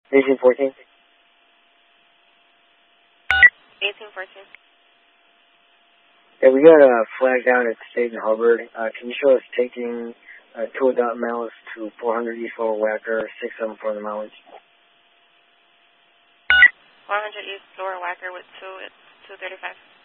1814. 1814. Yeah, we got a flag down at State and Hubbard. Can you show us taking 2 adult males to 400 East Lower Wacker, 674 in the mountains? 400 East Lower Wacker with 235.